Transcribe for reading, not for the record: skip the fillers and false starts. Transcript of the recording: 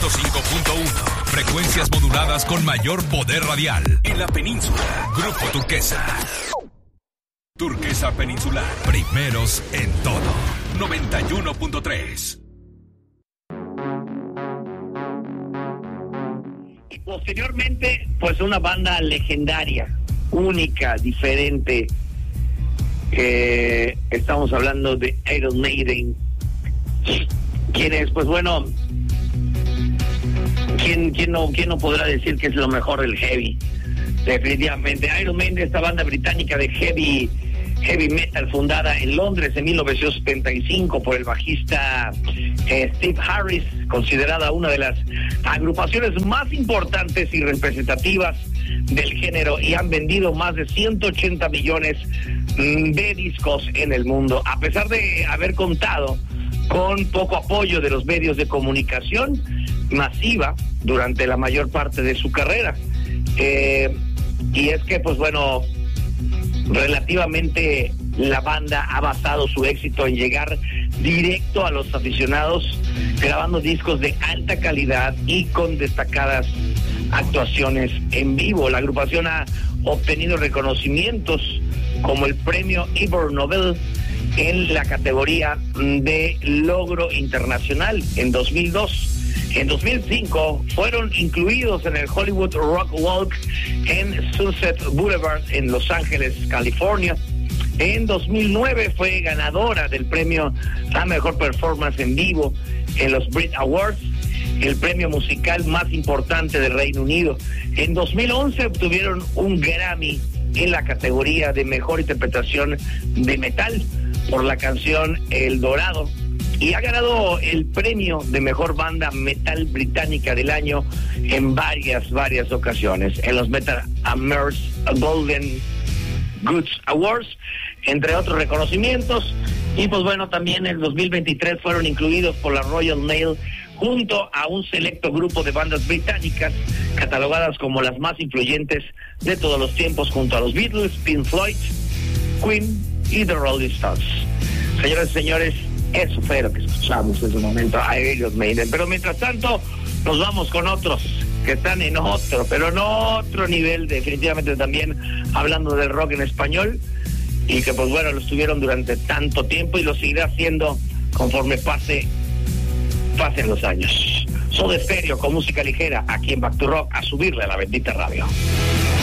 105.1. Frecuencias moduladas con mayor poder radial. En la península. Grupo Turquesa. Turquesa Peninsular. Primeros en todo. 91.3. Y posteriormente, pues una banda legendaria, única, diferente. Estamos hablando de Iron Maiden. Quienes, pues bueno, ¿quién no podrá decir que es lo mejor del heavy? Definitivamente, Iron Maiden, esta banda británica de heavy metal fundada en Londres en 1975 por el bajista Steve Harris, considerada una de las agrupaciones más importantes y representativas del género, y han vendido más de 180 millones de discos en el mundo, a pesar de haber contado con poco apoyo de los medios de comunicación masiva durante la mayor parte de su carrera. Y es que, pues bueno, relativamente la banda ha basado su éxito en llegar directo a los aficionados, grabando discos de alta calidad y con destacadas actuaciones en vivo. La agrupación ha obtenido reconocimientos como el premio Ivor Nobel en la categoría de logro internacional en 2002. En 2005 fueron incluidos en el Hollywood Rock Walk en Sunset Boulevard en Los Ángeles, California. En 2009 fue ganadora del premio a Mejor Performance en Vivo en los Brit Awards, el premio musical más importante del Reino Unido. En 2011 obtuvieron un Grammy en la categoría de Mejor Interpretación de Metal por la canción El Dorado, y ha ganado el premio de Mejor Banda Metal Británica del Año en varias ocasiones, en los Metal Amherst Golden Goods Awards, entre otros reconocimientos. Y pues bueno, también en 2023 fueron incluidos por la Royal Mail junto a un selecto grupo de bandas británicas catalogadas como las más influyentes de todos los tiempos, junto a los Beatles, Pink Floyd, Queen y The Rolling Stones. Señoras y señores, eso fue lo que escuchamos en su momento a Iron Maiden. Pero mientras tanto, nos vamos con otros que están en otro, pero en otro nivel, definitivamente también hablando del rock en español, y que pues bueno, lo estuvieron durante tanto tiempo y lo seguirá haciendo conforme pasen los años. Soda Stereo con música ligera aquí en Back to Rock, a subirle a la bendita radio.